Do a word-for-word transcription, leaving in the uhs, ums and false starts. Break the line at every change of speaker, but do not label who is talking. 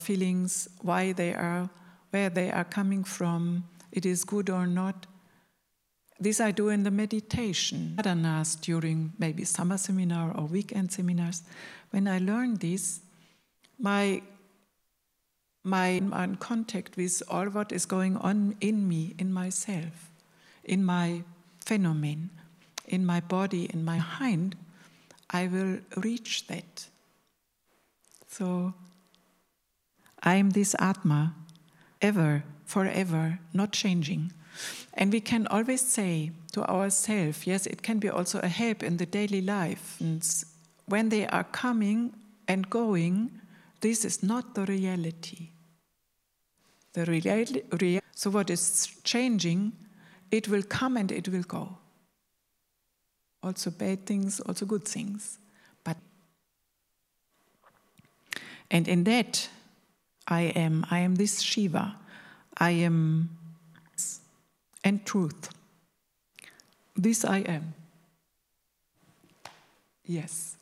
feelings, why they are, where they are coming from, it is good or not. This I do in the meditation, sadhanas during maybe summer seminar or weekend seminars. When I learn this, my my I'm in contact with all what is going on in me, in myself, in my phenomenon, in my body, in my mind, I will reach that. So I am this Atma, ever, forever, not changing. And we can always say to ourselves, yes, it can be also a help in the daily life. And when they are coming and going, this is not the reality. The reality. Rea- so what is changing, it will come and it will go. Also bad things, also good things. But and in that, I am, I am this Shiva. I am and truth. This I am. Yes.